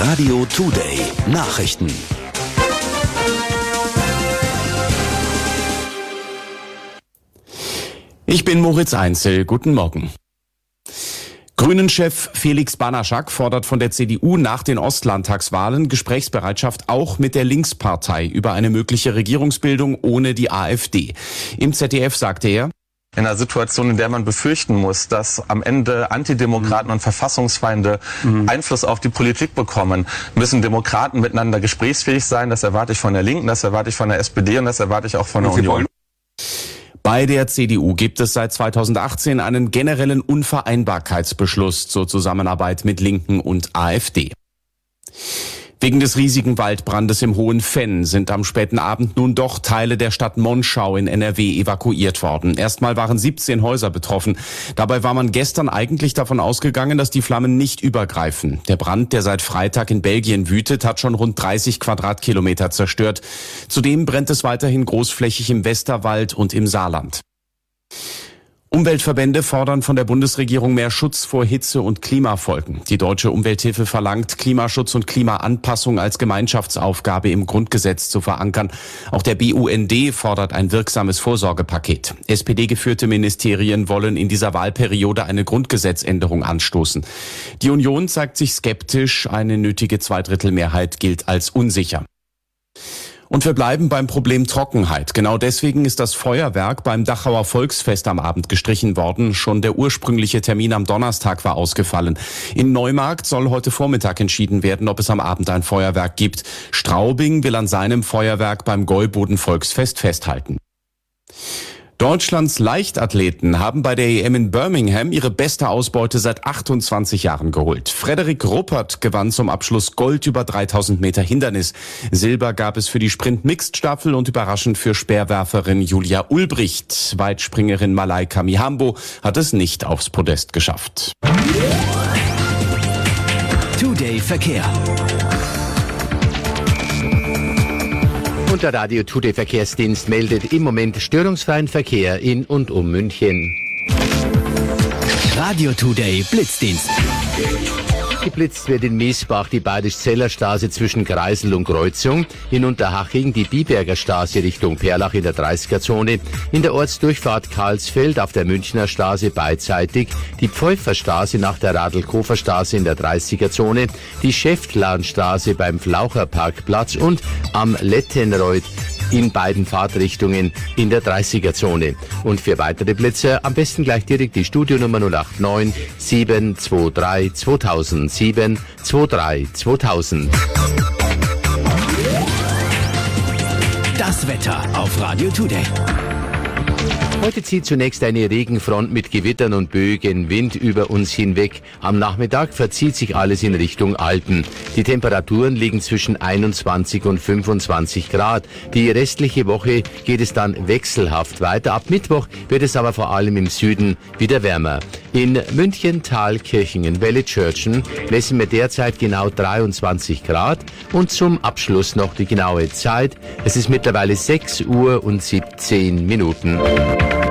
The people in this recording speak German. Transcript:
Radio Today Nachrichten. Ich bin Moritz Einzel. Guten Morgen. Grünen-Chef Felix Banaschak fordert von der CDU nach den Ostlandtagswahlen Gesprächsbereitschaft auch mit der Linkspartei über eine mögliche Regierungsbildung ohne die AfD. Im ZDF sagte er: In einer Situation, in der man befürchten muss, dass am Ende Antidemokraten und Verfassungsfeinde Einfluss auf die Politik bekommen, müssen Demokraten miteinander gesprächsfähig sein. Das erwarte ich von der Linken, das erwarte ich von der SPD und das erwarte ich auch von der Union. Bei der CDU gibt es seit 2018 einen generellen Unvereinbarkeitsbeschluss zur Zusammenarbeit mit Linken und AfD. Wegen des riesigen Waldbrandes im Hohenfenn sind am späten Abend nun doch Teile der Stadt Monschau in NRW evakuiert worden. Erstmal waren 17 Häuser betroffen. Dabei war man gestern eigentlich davon ausgegangen, dass die Flammen nicht übergreifen. Der Brand, der seit Freitag in Belgien wütet, hat schon rund 30 Quadratkilometer zerstört. Zudem brennt es weiterhin großflächig im Westerwald und im Saarland. Umweltverbände fordern von der Bundesregierung mehr Schutz vor Hitze- und Klimafolgen. Die Deutsche Umwelthilfe verlangt, Klimaschutz und Klimaanpassung als Gemeinschaftsaufgabe im Grundgesetz zu verankern. Auch der BUND fordert ein wirksames Vorsorgepaket. SPD-geführte Ministerien wollen in dieser Wahlperiode eine Grundgesetzänderung anstoßen. Die Union zeigt sich skeptisch. Eine nötige Zweidrittelmehrheit gilt als unsicher. Und wir bleiben beim Problem Trockenheit. Genau deswegen ist das Feuerwerk beim Dachauer Volksfest am Abend gestrichen worden. Schon der ursprüngliche Termin am Donnerstag war ausgefallen. In Neumarkt soll heute Vormittag entschieden werden, ob es am Abend ein Feuerwerk gibt. Straubing will an seinem Feuerwerk beim Gäuboden Volksfest festhalten. Deutschlands Leichtathleten haben bei der EM in Birmingham ihre beste Ausbeute seit 28 Jahren geholt. Frederik Ruppert gewann zum Abschluss Gold über 3000 Meter Hindernis. Silber gab es für die Sprint-Mixed-Staffel und überraschend für Speerwerferin Julia Ulbricht. Weitspringerin Malaika Mihambo hat es nicht aufs Podest geschafft. Today Verkehr. Und der Radio Today Verkehrsdienst meldet im Moment störungsfreien Verkehr in und um München. Radio Today Blitzdienst. Geblitzt wird in Miesbach die Bayerisch-Zeller Straße zwischen Kreisel und Kreuzung, in Unterhaching die Biberger Straße Richtung Perlach in der 30er-Zone, in der Ortsdurchfahrt Karlsfeld auf der Münchner Straße beidseitig, die Pfeuferstraße nach der Radl-Kofer Straße in der 30er-Zone, die Schäftlarnstraße beim Flaucherparkplatz und am Lettenreuth in beiden Fahrtrichtungen in der 30er-Zone. Und für weitere Blitze am besten gleich direkt die Studionummer 089 723 2000 723 2000. Das Wetter auf Radio Today. Heute zieht zunächst eine Regenfront mit Gewittern und böigem Wind über uns hinweg. Am Nachmittag verzieht sich alles in Richtung Alpen. Die Temperaturen liegen zwischen 21 und 25 Grad. Die restliche Woche geht es dann wechselhaft weiter. Ab Mittwoch wird es aber vor allem im Süden wieder wärmer. In München, Thalkirchen, Welle-Tschörtchen messen wir derzeit genau 23 Grad. Und zum Abschluss noch die genaue Zeit. Es ist mittlerweile 6 Uhr und 17 Minuten.